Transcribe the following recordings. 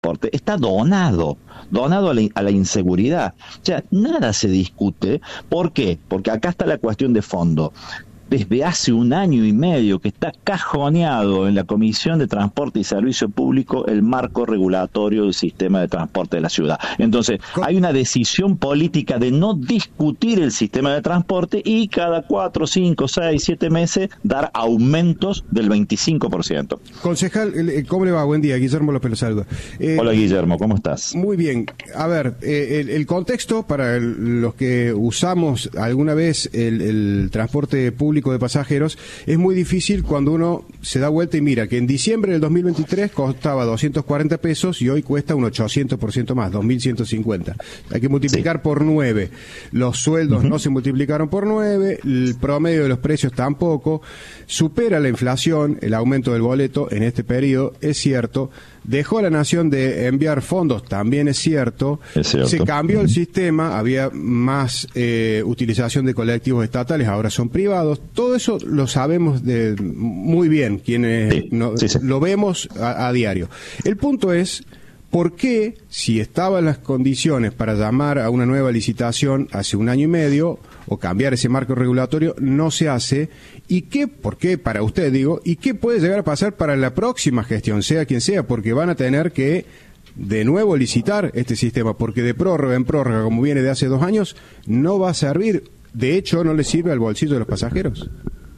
transporte está donado a la inseguridad. O sea, nada se discute. ¿Por qué? Porque acá está la cuestión de fondo. Desde hace 1 año y medio que está cajoneado en la Comisión de Transporte y Servicio Público el marco regulatorio del sistema de transporte de la ciudad. Entonces, hay una decisión política de no discutir el sistema de transporte y cada 4, 5, 6, 7 meses dar aumentos del 25%. Concejal, ¿cómo le va? Buen día, Guillermo López lo saluda. Hola Guillermo, ¿cómo estás? Muy bien. A ver, el contexto para los que usamos alguna vez el transporte público de pasajeros, es muy difícil cuando uno se da vuelta y mira que en diciembre del 2023 costaba 240 pesos y hoy cuesta un 800% más, 2.150. Hay que multiplicar por 9. Los sueldos no se multiplicaron por 9, el promedio de los precios tampoco. Supera la inflación, el aumento del boleto en este periodo, es cierto. Dejó a la nación de enviar fondos, también es cierto. Se cambió el sistema, había más utilización de colectivos estatales, ahora son privados. Todo eso lo sabemos muy bien, quienes lo vemos a diario. El punto es, ¿por qué, si estaban las condiciones para llamar a una nueva licitación hace 1 año y medio, o cambiar ese marco regulatorio, no se hace? ¿Y por qué para usted, digo, y qué puede llegar a pasar para la próxima gestión, sea quien sea? Porque van a tener que de nuevo licitar este sistema, porque de prórroga en prórroga, como viene de hace 2 años, no va a servir. De hecho, no le sirve al bolsillo de los pasajeros.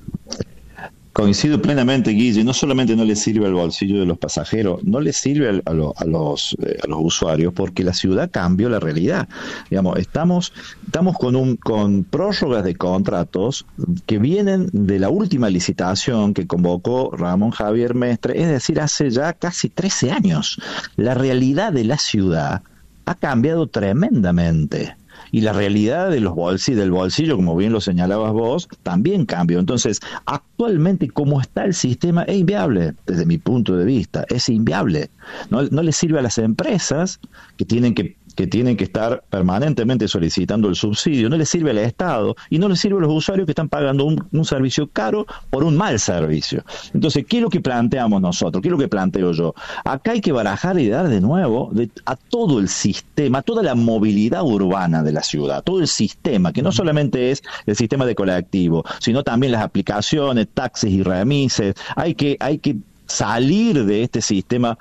Coincido plenamente, Guille. No solamente no le sirve al bolsillo de los pasajeros, no le sirve a los usuarios, porque la ciudad cambió la realidad. Digamos, estamos con prórrogas de contratos que vienen de la última licitación que convocó Ramón Javier Mestre, es decir, hace ya casi 13 años. La realidad de la ciudad ha cambiado tremendamente. Y la realidad de del bolsillo, como bien lo señalabas vos, también cambió. Entonces, actualmente, como está el sistema, es inviable, desde mi punto de vista, es inviable. No le sirve a las empresas que tienen que estar permanentemente solicitando el subsidio, no le sirve al Estado y no le sirve a los usuarios que están pagando un servicio caro por un mal servicio. Entonces, ¿qué es lo que planteamos nosotros? ¿Qué es lo que planteo yo? Acá hay que barajar y dar de nuevo a todo el sistema, a toda la movilidad urbana de la ciudad, todo el sistema, que no solamente es el sistema de colectivo, sino también las aplicaciones, taxis y remises. Hay que salir de este sistema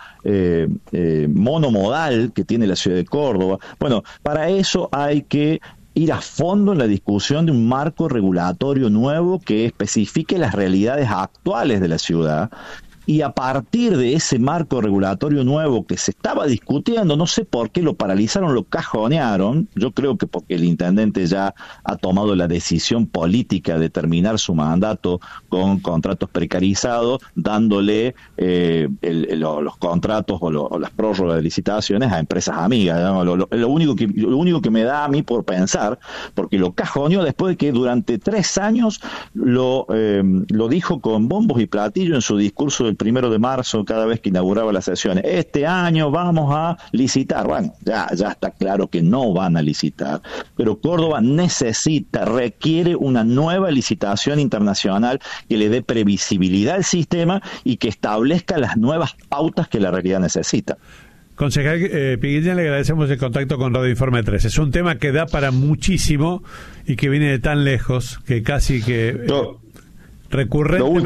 monomodal que tiene la ciudad de Córdoba. Bueno, para eso hay que ir a fondo en la discusión de un marco regulatorio nuevo que especifique las realidades actuales de la ciudad. Y a partir de ese marco regulatorio nuevo que se estaba discutiendo, no sé por qué lo paralizaron, lo cajonearon, yo creo que porque el intendente ya ha tomado la decisión política de terminar su mandato con contratos precarizados, dándole los contratos o las prórrogas de licitaciones a empresas amigas, ¿no? Lo único que me da a mí por pensar, porque lo cajoneó después de que durante 3 años lo dijo con bombos y platillos en su discurso del 1 de marzo, cada vez que inauguraba las sesiones. Este año vamos a licitar. Bueno, ya está claro que no van a licitar, pero Córdoba requiere una nueva licitación internacional que le dé previsibilidad al sistema y que establezca las nuevas pautas que la realidad necesita. Concejal Piguillén, le agradecemos el contacto con Radio Informe 3. Es un tema que da para muchísimo y que viene de tan lejos que casi que... recurrentemente. Lo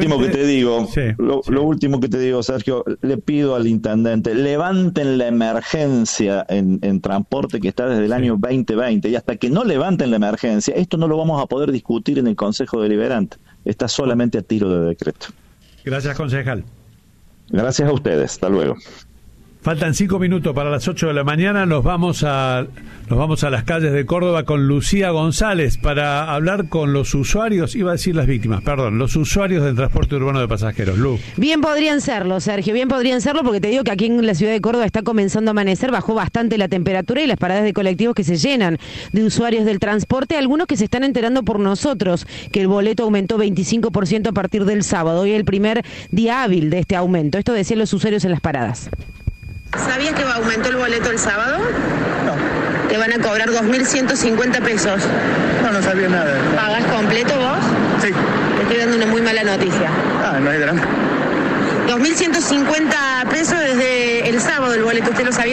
último que te digo, Sergio, le pido al intendente, levanten la emergencia en transporte que está desde el año 2020, y hasta que no levanten la emergencia, esto no lo vamos a poder discutir en el Consejo Deliberante. Está solamente a tiro de decreto. Gracias, concejal. Gracias a ustedes. Hasta luego. Faltan 5 minutos para las 8 de la mañana. Nos vamos a las calles de Córdoba con Lucía González para hablar con los usuarios, iba a decir las víctimas, perdón, los usuarios del transporte urbano de pasajeros. Lu. Bien podrían serlo, Sergio, bien podrían serlo, porque te digo que aquí en la ciudad de Córdoba está comenzando a amanecer, bajó bastante la temperatura y las paradas de colectivos que se llenan de usuarios del transporte, algunos que se están enterando por nosotros que el boleto aumentó 25% a partir del sábado, hoy el primer día hábil de este aumento. Esto decían los usuarios en las paradas. ¿Sabías que aumentó el boleto el sábado? No. Te van a cobrar 2.150 pesos. No sabía nada. ¿Pagás completo vos? Sí. Te estoy dando una muy mala noticia. No hay drama. 2.150 pesos desde el sábado el boleto, ¿usted lo sabía?